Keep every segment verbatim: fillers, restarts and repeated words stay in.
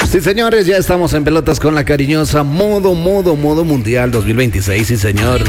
Sí, señores, ya estamos en Pelotas con la Cariñosa, modo, modo, modo mundial dos mil veintiséis, sí, señor.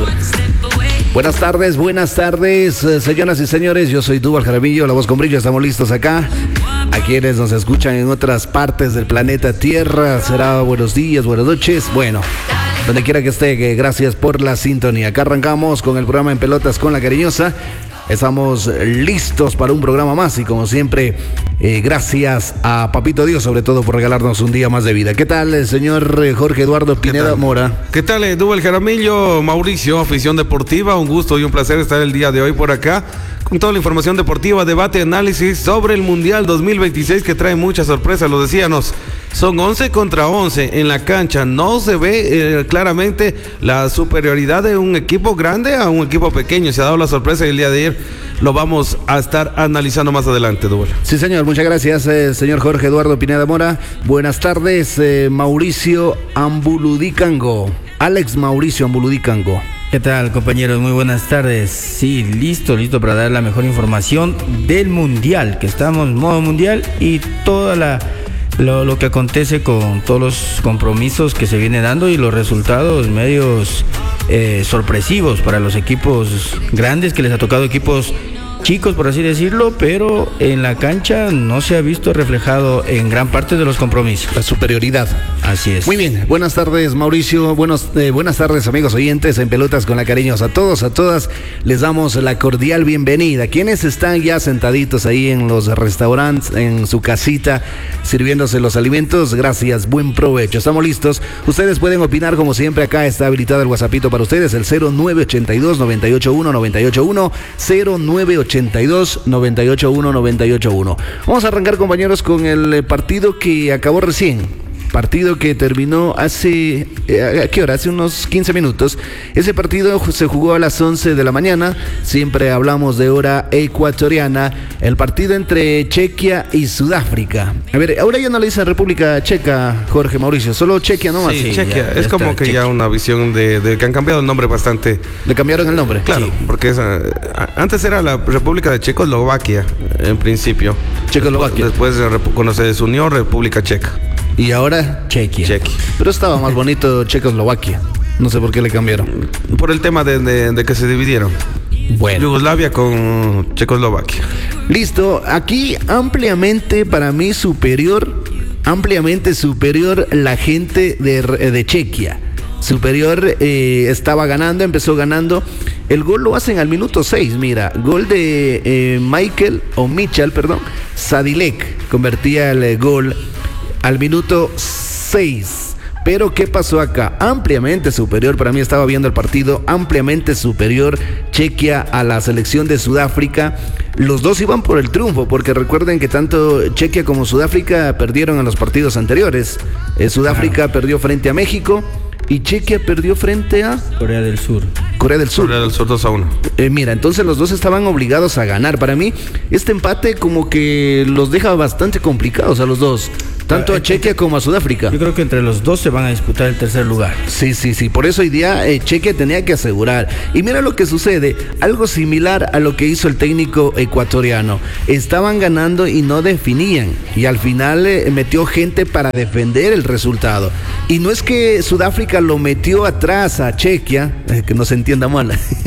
Buenas tardes, buenas tardes, eh, señoras y señores, yo soy Duval Jaramillo, la voz con brillo, estamos listos acá. A quienes nos escuchan en otras partes del planeta Tierra, será buenos días, buenas noches, bueno, donde quiera que esté, que gracias por la sintonía. Acá arrancamos con el programa En Pelotas con la Cariñosa. Estamos listos para un programa más y como siempre, eh, gracias a Papito Dios sobre todo por regalarnos un día más de vida. ¿Qué tal, el señor Jorge Eduardo Pineda Mora? ¿Qué tal, eh, Duval Jaramillo, Mauricio, afición deportiva? Un gusto y un placer estar el día de hoy por acá con toda la información deportiva, debate, análisis sobre el Mundial dos mil veintiséis que trae muchas sorpresas, lo decíamos. Son once contra once en la cancha. No se ve eh, claramente la superioridad de un equipo grande a un equipo pequeño. Se ha dado la sorpresa el día de ayer. Lo vamos a estar analizando más adelante, Duval. Sí, señor. Muchas gracias, eh, señor Jorge Eduardo Pineda Mora. Buenas tardes, eh, Mauricio Ambuludicango. Alex Mauricio Ambuludicango. ¿Qué tal, compañeros? Muy buenas tardes. Sí, listo, listo para dar la mejor información del Mundial, que estamos en modo Mundial y toda la... Lo, lo que acontece con todos los compromisos que se viene dando y los resultados medios eh, sorpresivos para los equipos grandes, que les ha tocado equipos chicos, por así decirlo, pero en la cancha no se ha visto reflejado en gran parte de los compromisos. La superioridad. Así es. Muy bien, buenas tardes, Mauricio, buenos, eh, buenas tardes, amigos oyentes en Pelotas con la Cariñosa. A todos, a todas, les damos la cordial bienvenida. Quienes están ya sentaditos ahí en los restaurantes, en su casita, sirviéndose los alimentos, gracias, buen provecho. Estamos listos. Ustedes pueden opinar como siempre, acá está habilitado el WhatsAppito para ustedes, el cero nueve ochenta y dos, noventa y ocho uno, noventa y ocho uno, cero nueve ochenta y dos, noventa y ocho uno, noventa y ocho uno. Vamos a arrancar, compañeros, con el partido que acabó recién. Partido que terminó hace, eh, ¿a qué hora? Hace unos quince minutos. Ese partido se jugó a las once de la mañana. Siempre hablamos de hora ecuatoriana. El partido entre Chequia y Sudáfrica. A ver, ahora ya no le dicen República Checa, Jorge Mauricio, solo Chequia nomás. Sí, Sí, Chequia. ya, es ya como está, que Chequia. ya una visión de, de que han cambiado el nombre bastante. le cambiaron el nombre. Claro, Sí. porque esa, a- antes era la República de Checoslovaquia, en principio. Checoslovaquia. Después, después eh, cuando se desunió, República Checa. Y ahora, Chequia. Chequia. pero estaba más bonito Checoslovaquia. No sé por qué le cambiaron. Por el tema de, de, de que se dividieron. Bueno. Yugoslavia con Checoslovaquia. Listo, aquí ampliamente para mí superior, ampliamente superior la gente de, de Chequia. Superior, eh, estaba ganando, empezó ganando. El gol lo hacen al minuto seis, mira, gol de eh, Michael, o Michal, perdón, Sadilek, convertía el eh, gol al minuto seis. Pero ¿qué pasó acá? Ampliamente superior, para mí estaba viendo el partido, ampliamente superior Chequia a la selección de Sudáfrica. Los dos iban por el triunfo, porque recuerden que tanto Chequia como Sudáfrica perdieron en los partidos anteriores. Eh, Sudáfrica Claro. perdió frente a México y Chequia perdió frente a Corea del Sur. Corea del Sur. Corea del Sur dos a uno. Eh, mira, entonces los dos estaban obligados a ganar. Para mí, este empate como que los deja bastante complicados a los dos, tanto a Chequia como a Sudáfrica. Yo creo que entre los dos se van a disputar el tercer lugar. Sí, sí, sí, por eso hoy día eh, Chequia tenía que asegurar. Y mira lo que sucede, algo similar a lo que hizo el técnico ecuatoriano. Estaban ganando y no definían, y al final eh, metió gente para defender el resultado. Y no es que Sudáfrica lo metió atrás a Chequia, eh, que no se entienda mal,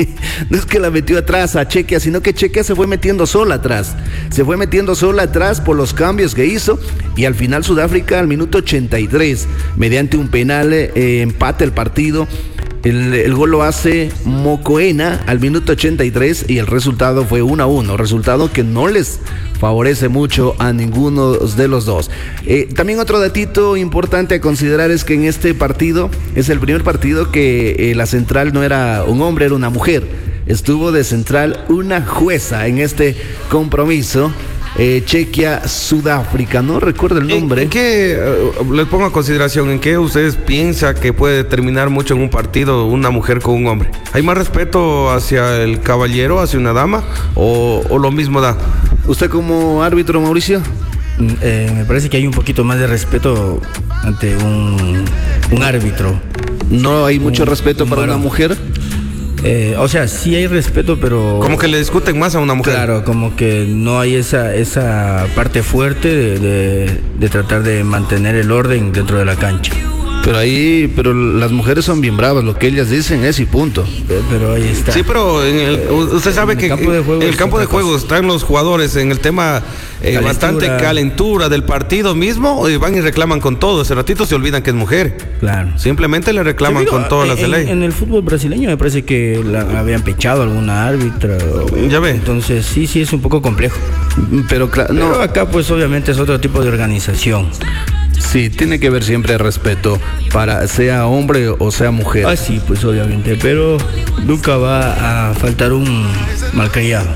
no es que la metió atrás a Chequia, sino que Chequia se fue metiendo sola atrás, se fue metiendo sola atrás por los cambios que hizo, y al final Sudáfrica al minuto ochenta y tres, mediante un penal, eh, empate el partido. El, el gol lo hace Mocoena al minuto ochenta y tres y el resultado fue uno a uno, resultado que no les favorece mucho a ninguno de los dos. Eh, también otro datito importante a considerar es que en este partido es el primer partido que eh, la central no era un hombre, era una mujer. Estuvo de central una jueza en este compromiso. Eh, Chequia, Sudáfrica, no recuerdo el nombre. ¿En, en qué, uh, les pongo a consideración, en qué ustedes piensan que puede determinar mucho en un partido una mujer con un hombre? ¿Hay más respeto hacia el caballero, hacia una dama, o, o lo mismo da? ¿Usted como árbitro, Mauricio? Mm, eh, me parece que hay un poquito más de respeto ante un, un árbitro. ¿No hay mucho Un- respeto un para una varón. mujer? Eh, o sea, sí hay respeto, pero... Como que le discuten más a una mujer. Claro, como que no hay esa, esa parte fuerte de, de, de tratar de mantener el orden dentro de la cancha. Pero ahí, pero las mujeres son bien bravas, lo que ellas dicen es y punto. Pero ahí está. Sí, pero en el, usted sabe En que el campo de juego en el es campo de otra cosa. juego están los jugadores en el tema eh, Calentura. bastante calentura del partido mismo, y van y reclaman con todo. Ese ratito se olvidan que es mujer. Claro. Simplemente le reclaman Te digo, con todas las de en, ley. en el fútbol brasileño me parece que la habían pechado a alguna árbitra. o- Ya ve. Entonces sí, sí es un poco complejo. Pero claro, No, no, acá pues obviamente es otro tipo de organización. sí, tiene que haber siempre respeto para sea hombre o sea mujer. Ah, sí, pues obviamente, pero nunca va a faltar un malcriado.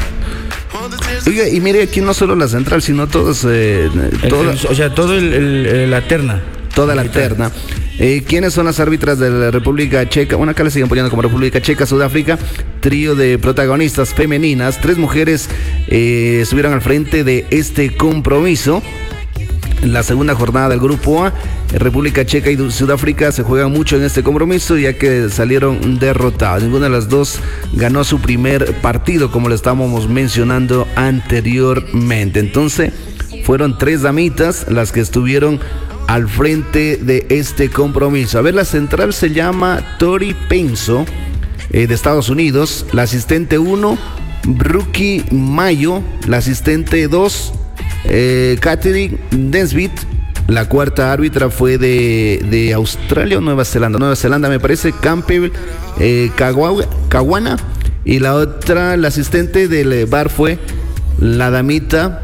Oiga, y mire, aquí no solo la central, sino todos, eh, El- toda, el- o sea, todo el, el- el- la terna. toda la terna. Eh, ¿Quiénes son las árbitras de la República Checa? Bueno, acá le siguen poniendo como República Checa, Sudáfrica. Trío de protagonistas femeninas. Tres mujeres eh, estuvieron al frente de este compromiso. En la segunda jornada del Grupo A, República Checa y Sudáfrica se juegan mucho en este compromiso, ya que salieron derrotados. Ninguna de las dos ganó su primer partido, como lo estábamos mencionando anteriormente. Entonces, fueron tres damitas las que estuvieron al frente de este compromiso. A ver, la central se llama Tori Penso, eh, de Estados Unidos. La asistente uno, Brookie Mayo. La asistente dos, Eh, Catherine Nesbitt. La cuarta árbitra fue de, de Australia o Nueva Zelanda. Nueva Zelanda me parece, Campbell eh, Kawa- Kawana. Y la otra, la asistente del eh, bar fue la damita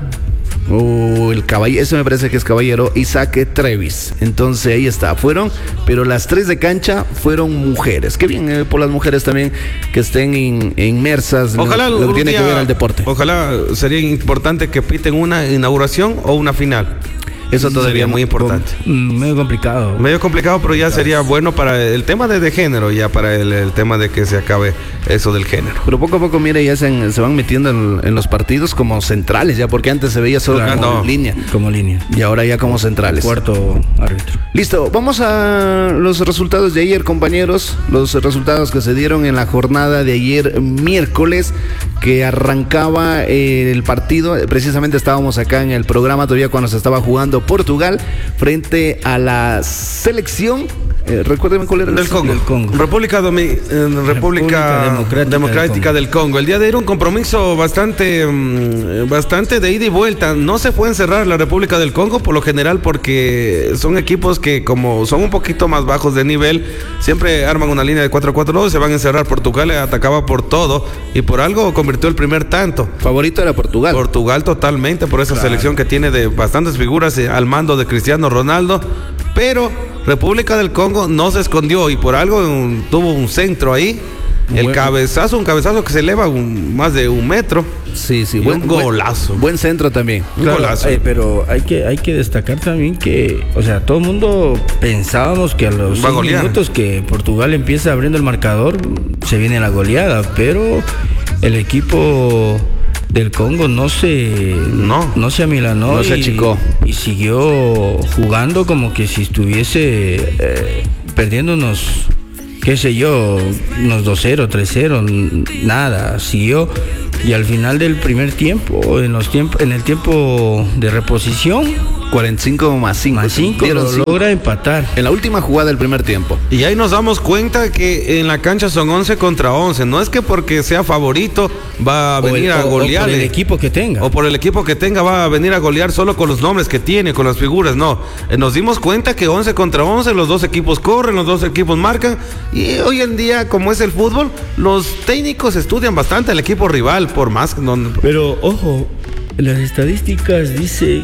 o el caballero, eso me parece que es caballero, Isaac Trevis. Entonces ahí está, fueron, pero las tres de cancha fueron mujeres. Qué bien eh, por las mujeres también que estén in- inmersas Ojalá en lo, lo que un tiene día- que ver al deporte. Ojalá sería importante que piten una inauguración o una final. Eso todavía Sería muy importante. Mm, medio complicado. Medio complicado, pero ya sería bueno para el tema de, de género, ya para el, el tema de que se acabe eso del género. Pero poco a poco, mire, ya se, se van metiendo en, en los partidos como centrales, ya porque antes se veía solo Claro, como no. línea Como línea. y ahora ya como centrales. Cuarto árbitro. Listo, vamos a los resultados de ayer, compañeros. Los resultados que se dieron en la jornada de ayer miércoles, que arrancaba eh, el partido. Precisamente estábamos acá en el programa todavía cuando se estaba jugando Portugal frente a la selección. Eh, recuérdenme cuál era el Del Congo. Del Congo. República, Domi- eh, República, República Democrática Democrática del, Congo. del Congo. El día de ayer era un compromiso bastante, mm, bastante de ida y vuelta. No se puede encerrar la República del Congo por lo general porque son equipos que como son un poquito más bajos de nivel, siempre arman una línea de cuatro cuatro dos, se van a encerrar. Portugal atacaba por todo y por algo convirtió el primer tanto. favorito era Portugal. Portugal totalmente, por esa Claro. selección que tiene de bastantes figuras eh, al mando de Cristiano Ronaldo, pero República del Congo no se escondió y por algo un- tuvo un centro ahí, el Bueno. cabezazo, un cabezazo que se eleva un- más de un metro, Sí, sí, y un golazo. Buen, buen centro también. un Claro, golazo. eh, pero hay que, hay que destacar también que, o sea, todo el mundo pensábamos que a los Va a seis golear. minutos que Portugal empieza abriendo el marcador, se viene la goleada, pero el equipo del Congo no se No. no se amilanó No se y- achicó. y siguió jugando como que si estuviese eh, perdiéndonos, qué sé yo, unos dos cero, tres cero, n- nada, siguió. Y al final del primer tiempo, en los tiempos, en el tiempo de reposición, cuarenta y cinco más cinco. más cinco Dieron lo cinco. logra empatar. En la última jugada del primer tiempo. Y ahí nos damos cuenta que en la cancha son once contra once, no es que porque sea favorito va a O el- venir a o- o golear. por el equipo que tenga. O por el equipo que tenga va a venir a golear solo con los nombres que tiene, con las figuras, no. Eh, Nos dimos cuenta que once contra once, los dos equipos corren, los dos equipos marcan. Y hoy en día, como es el fútbol, los técnicos estudian bastante al equipo rival, por más que no... Pero ojo, las estadísticas dice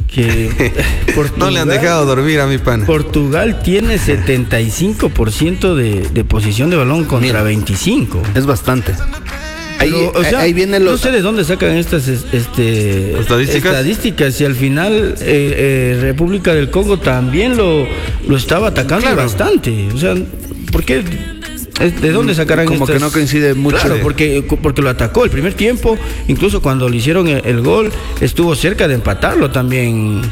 que Portugal, No le han dejado dormir a mi pana. Portugal tiene setenta y cinco por ciento de, de posición de balón contra Mira. veinticinco. Es bastante. Ahí, Pero, o sea, ahí viene no los. sé de dónde sacan estas es- este, ¿Estadísticas? estadísticas y al final eh, eh, República del Congo también lo, lo estaba atacando Claro. bastante. O sea, ¿por qué? Es- ¿De dónde sacarán Como que estas- no coincide mucho. Claro, Sí. porque, porque lo atacó el primer tiempo, incluso cuando le hicieron el, el gol, estuvo cerca de empatarlo también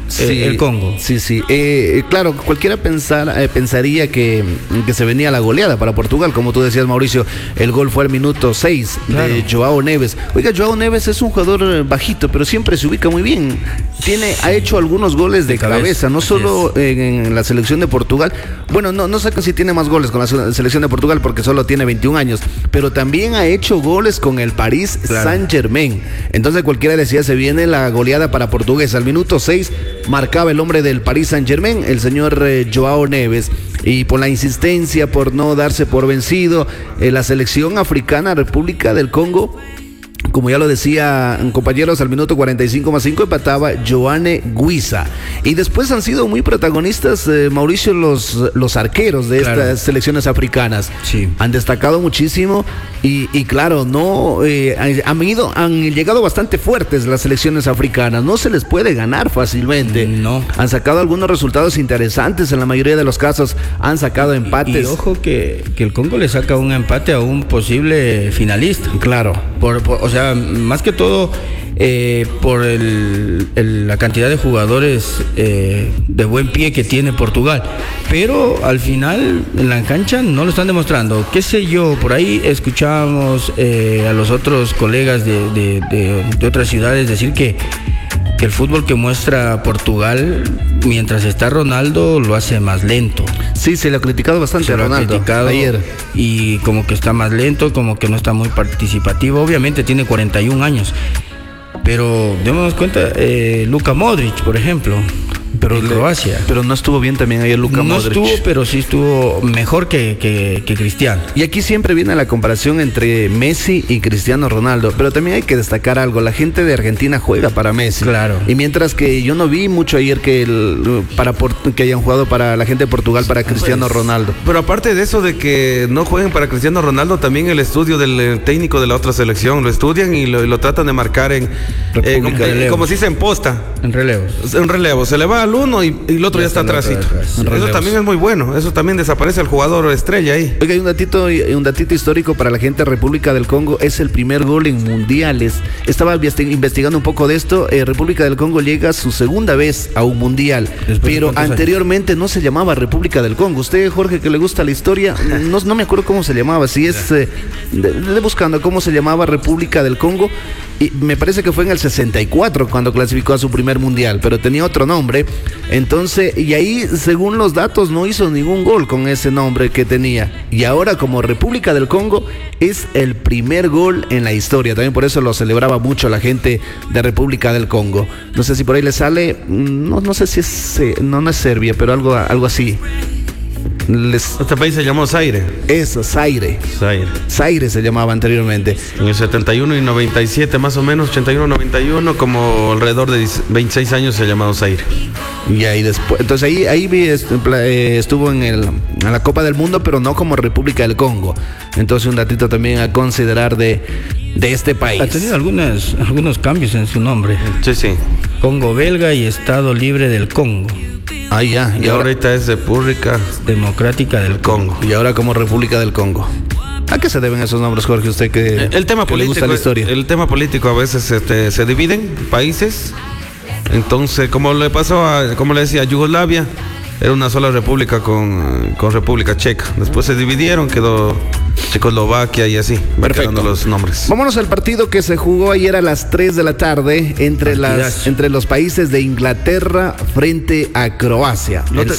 Sí, eh, el Congo. Sí, sí. Eh, claro, cualquiera pensar, eh, pensaría que, que se venía la goleada para Portugal. Como tú decías, Mauricio, el gol fue al minuto seis Claro. de Joao Neves. Oiga, Joao Neves es un jugador bajito, pero siempre se ubica muy bien. Tiene, ha hecho algunos goles de, de cabeza, cabeza, no así solo en, en la selección de Portugal. Bueno, no, no sé si tiene más goles con la selección de Portugal porque solo tiene veintiún años, pero también ha hecho goles con el Paris Claro. Saint-Germain. Entonces cualquiera decía, se viene la goleada para Portugués. Al minuto seis marcaba el hombre del Paris Saint-Germain, el señor eh, Joao Neves. Y por la insistencia, por no darse por vencido, eh, la selección africana, República del Congo, como ya lo decía compañeros, al minuto cuarenta y cinco más cinco empataba Yoane Guisa. Y después han sido muy protagonistas, eh, Mauricio, los, los arqueros de Claro. estas selecciones africanas. Sí. Han destacado muchísimo y, y claro, no eh, han, ido, han llegado bastante fuertes las selecciones africanas. No se les puede ganar fácilmente. No. Han sacado algunos resultados interesantes, en la mayoría de los casos han sacado empates. Y ojo que, que el Congo le saca un empate a un posible finalista. Claro. Por, por- o sea, más que todo eh, por el, el- la cantidad de jugadores eh, de buen pie que tiene Portugal. Pero al final en la cancha no lo están demostrando. Qué sé yo, por ahí escuchábamos eh, a los otros colegas de, de- de- de otras ciudades decir que, que el fútbol que muestra Portugal mientras está Ronaldo lo hace más lento. Sí, se le ha criticado bastante Se a lo ha Ronaldo criticado ayer. y como que está más lento, como que no está muy participativo. Obviamente tiene cuarenta y un años, pero démonos cuenta, eh, Luka Modric, por ejemplo, Pero en le- Croacia. Pero no estuvo bien también ayer Luka no Modric. estuvo, pero sí estuvo mejor que, que, que Cristiano. Y aquí siempre viene la comparación entre Messi y Cristiano Ronaldo, pero también hay que destacar algo, la gente de Argentina juega para Messi. Claro. Y mientras que yo no vi mucho ayer que el, para Port- que hayan jugado para la gente de Portugal para Cristiano Pues, Ronaldo. Pero aparte de eso de que no jueguen para Cristiano Ronaldo, también el estudio del eh, técnico de la otra selección lo estudian y lo, y lo tratan de marcar en República eh, como, de Relevos. como si se en posta. En relevos. Un relevo, se le va al uno y, y el otro ya, Ya está está el otro atrásito. atrás. Eso Relevos. también es muy bueno. Eso también desaparece el jugador estrella ahí. Oiga, hay un datito, un datito histórico para la gente de República del Congo, es el primer gol en mundiales. Estaba investi- investigando un poco de esto, eh, República del Congo llega su segunda vez a un mundial, ¿Después de pero cuántos años? anteriormente no se llamaba República del Congo. Usted, Jorge, que le gusta la historia, no, no me acuerdo cómo se llamaba, si es, eh, de, de buscando cómo se llamaba República del Congo, y me parece que fue en el sesenta y cuatro cuando clasificó a su primer mundial, pero tenía otro nombre, entonces, y ahí, según los datos, no hizo ningún gol con ese nombre que tenía, y ahora como República del Congo es el primer gol en la historia, también por eso lo celebraba mucho la gente de República del Congo. No sé si por ahí le sale, no, no sé si es, eh, no, no es Serbia, pero algo, algo así. Les, Este país se llamó Zaire. eso, Zaire. Zaire. Zaire se llamaba anteriormente. En el setenta y uno y noventa y siete más o menos, ochenta y uno, noventa y uno, como alrededor de veintiséis años se ha llamado Zaire. Y ahí después, entonces ahí, ahí vi, est- en pla- eh, estuvo en, el, en la Copa del Mundo, pero no como República del Congo. Entonces un datito también a considerar de, de este país. Ha tenido algunas, algunos cambios en su nombre. Sí, sí. Congo belga y Estado Libre del Congo. Ah, ya. Y, Y ahora, ahorita es República Democrática del Congo. Congo. y ahora como República del Congo. ¿A qué se deben esos nombres, Jorge? Usted que, El, el tema que le gusta político, la historia. el tema político a veces este, se dividen países. Entonces, como le pasó a, como le decía, a Yugoslavia, era una sola república con, con República Checa. Después se dividieron, quedó Checoslovaquia y así, va Perfecto. quedando los nombres. Vámonos al partido que se jugó ayer a las tres de la tarde entre, las, Partidazo. entre los países de Inglaterra frente a Croacia. No El te-